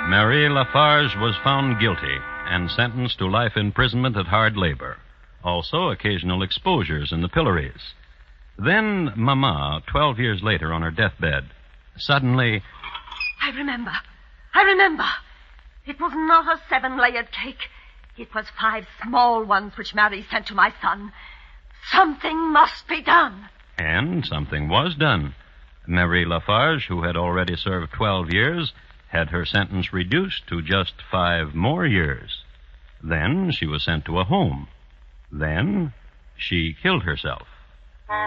Marie Lafarge was found guilty and sentenced to life imprisonment at hard labor. Also, occasional exposures in the pillories. Then Mama, 12 years later on her deathbed, suddenly... I remember. It was not a 7-layered cake. It was 5 small ones which Mary sent to my son. Something must be done. And something was done. Marie Lafarge, who had already served 12 years, had her sentence reduced to just 5 more years. Then she was sent to a home. Then she killed herself.